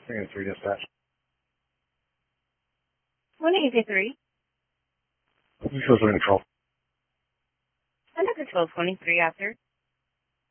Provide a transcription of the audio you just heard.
Bring in 3 dispatch. 183. This is in control. Conductor 1223 after.